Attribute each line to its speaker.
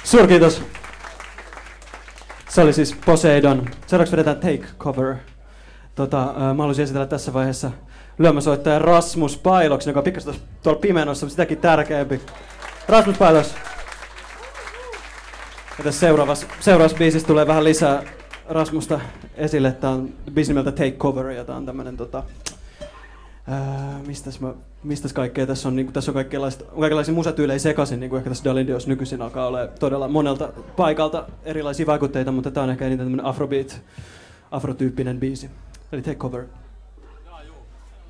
Speaker 1: Suurkiitos. Se oli siis Poseidon. Seuraavaksi vedetään Take Cover. Mä haluaisin esitellä tässä vaiheessa lyömäsoittaja Rasmus Pailoksen, joka on pikkasen tuolla pimeänossa, mutta sitäkin tärkeämpi. Rasmus Pailoks. Ja tässä seuraavassa biisissä tulee vähän lisää Rasmusta esille. Tää on biisi nimeltä Take Cover ja tää on tämmönen mistäs kaikkea tässä on, niin tässä on kaikenlaisia musatyylejä sekaisin, niin kuin ehkä tässä Dalindios nykyisin alkaa olla todella monelta paikalta erilaisia vaikutteita, mutta tää on ehkä eniten tämmönen afrotyyppinen biisi. Eli Take Cover.